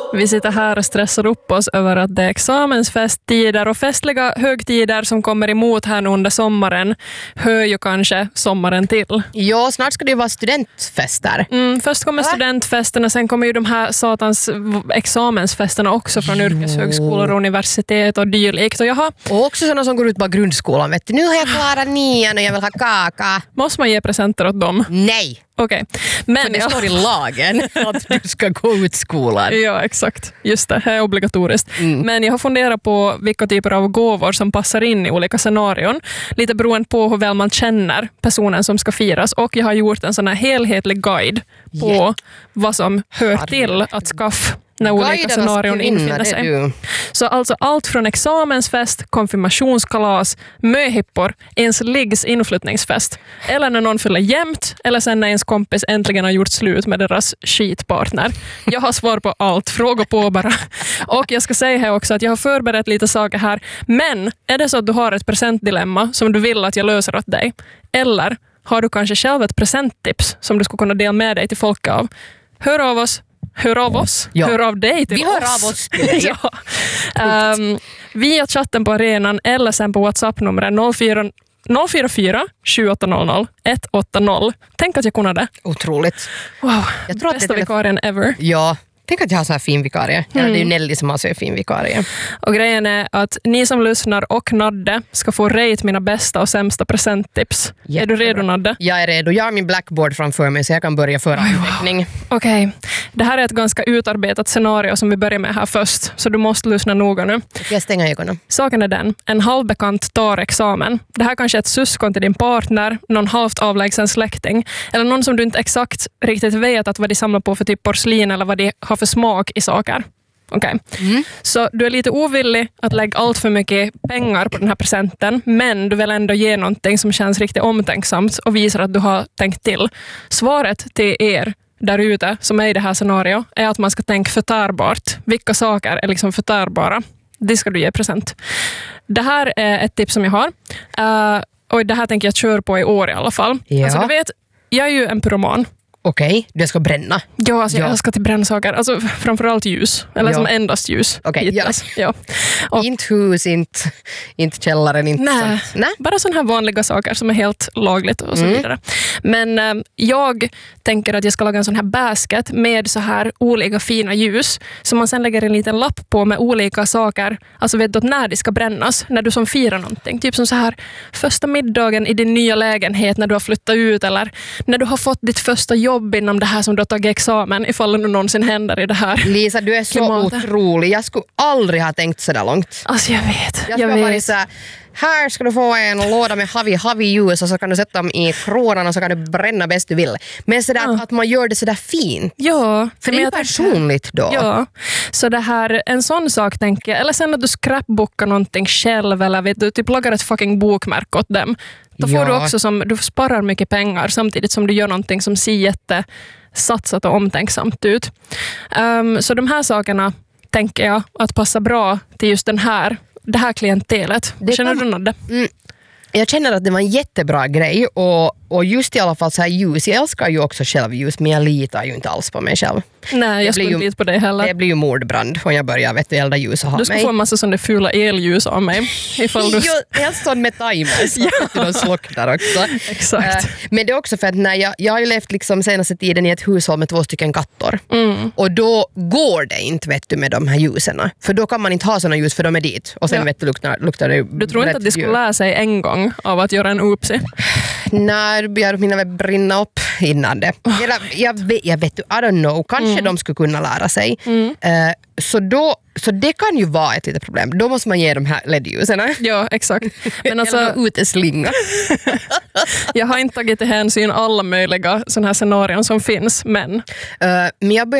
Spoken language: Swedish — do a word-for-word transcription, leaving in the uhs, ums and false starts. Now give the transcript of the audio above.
Vi sitter här och stressar upp oss över att det är examensfesttider och festliga högtider som kommer emot här nu under sommaren. Hör ju kanske sommaren till. Ja, snart ska det ju vara studentfester. Mm, först kommer Va? studentfesterna, sen kommer ju de här satans examensfesterna också från Jo. yrkeshögskolor och universitet och dylikt. Och jaha, Och också sådana som går ut på grundskolan. Vet du, nu har jag klarat nian och jag vill ha kaka. måste man ge presenter åt dem? Nej, Okej. Men för det ja. står i lagen att du ska gå ut skolan. Ja, exakt. Just det, det är obligatoriskt. Mm. Men jag har funderat på vilka typer av gåvor som passar in i olika scenarion. Lite beroende på hur väl man känner personen som ska firas. Och jag har gjort en sån här helhetlig guide på Yeah. vad som hör till att skaffa när olika Guidernas scenarion kvinna, infinner det är sig. du. Så alltså allt från examensfest, konfirmationskalas, möhippor, ens liggs inflyttningsfest. Eller när någon fyller jämnt, eller sen när ens kompis äntligen har gjort slut med deras skitpartner. Jag har svar på allt, fråga på bara. Och jag ska säga här också att jag har förberett lite saker här. Men är det så att du har ett presentdilemma som du vill att jag löser åt dig? Eller har du kanske själv ett presenttips som du skulle kunna dela med dig till folk av? Hör av oss. Hör av oss. Ja. Hör av dig till Vi oss. hör av oss till dig. ja. um, via chatten på arenan eller sen på WhatsApp-numret noll fyra noll fyra fyra sju åtta noll noll ett åtta noll. Tänk att jag kunde det. Otroligt. Wow. Jag tror att Bästa det är vikarien ever. Ja, tänk att jag har så här fin vikarie. Ja, Mm. det är ju Nelly som har så fin vikarie. Och grejen är att ni som lyssnar och Nadde ska få rate mina bästa och sämsta presenttips. Jättebra. Är du redo, Nadde? Jag är redo. Jag har min blackboard framför mig så jag kan börja föra anteckning. Okej. Det här är ett ganska utarbetat scenario som vi börjar med här först. Så du måste lyssna noga nu. Jag stänger ögonen. Saken är den. En halvbekant tar examen. Det här kanske är ett syskon till din partner, någon halvt avlägsen släkting eller någon som du inte exakt riktigt vet att vad de samlar på för typ porslin eller vad de har för smak i saker. Okej. Mm. Så du är lite ovillig att lägga allt för mycket pengar på den här presenten, men du vill ändå ge någonting som känns riktigt omtänksamt och visar att du har tänkt till. Svaret till er där ute som är i det här scenario är att man ska tänka förtärbart. Vilka saker är liksom förtärbara? Det ska du ge present. Det här är ett tips som jag har. Uh, och det här tänker jag köra på i år i alla fall. Ja. Alltså, du vet, jag är ju en pyroman. Okej, du ska bränna. Ja, alltså Ja. jag ska till bränsaker. Alltså framförallt ljus. Eller Ja. som endast ljus. Okej, hittills. Ja. Och, Inte hus, inte, inte källaren, inte Nej. sånt. Nej. bara sådana här vanliga saker som är helt lagligt och så Mm. vidare. Men eh, jag tänker att jag ska laga en sån här basket med så här olika fina ljus som man sen lägger en liten lapp på med olika saker. Alltså vet du när de ska brännas, när du som firar någonting. Typ som så här första middagen i din nya lägenhet när du har flyttat ut eller när du har fått ditt första jobb inom det här som du har tagit examen ifall det nu någonsin händer i det här. Lisa, du är så Klimatet. otrolig. Jag skulle aldrig ha tänkt så där långt. Alltså jag vet. Jag Jag skulle vara vet. så här, här ska du få en låda med havi havi ljus och så kan du sätta dem i kronan och så kan du bränna bäst du vill. Men så där, Ja. att man gör det så där fint. Ja, För det är ju jag tänker- personligt då. Ja, så det här, en sån sak tänker jag, eller sen att du scrapbookar någonting själv eller vet du, typ lagar ett fucking bokmärke åt dem. Då får Ja. du också som, du sparar mycket pengar samtidigt som du gör någonting som ser jätte satsat och omtänksamt ut. Um, så de här sakerna tänker jag att passa bra till just den här, det här klientelet. Det Känner kan- du något? Mm. Jag känner att det var en jättebra grej och, och just i alla fall så här ljus. Jag älskar ju också själv ljus men jag litar ju inte alls på mig själv. Nej, jag skulle blir inte ju- lita på dig heller. Det blir ju mordbrand om jag börjar vet du, elda ljus och ha Du ska mig. få en massa sådana fula elljus av mig. Ifall du... Jo, helst sån med timers så att de slocknar också. Exakt. Eh, Men det är också för att när jag, jag har ju levt liksom senaste tiden i ett hushåll med två stycken katter. Mm. Och då går det inte vet du, med de här ljusen. För då kan man inte ha såna ljus för de är dit. Och sen Ja. vet du, luktar, luktar det Du tror inte att de skulle lära sig en gång av att göra en oopsie? När jag mina väl brinna upp innan det. Eller, jag, vet, jag vet, I don't know. Kanske Mm. de skulle kunna lära sig. Mm. Eh, så, då, så det kan ju vara ett litet problem. Då måste man ge de här L E D-ljusen. Ja, exakt. Men alltså, Eller uteslinga. jag har inte tagit till hänsyn alla möjliga sådana här scenarion som finns, men Uh, men jag börjar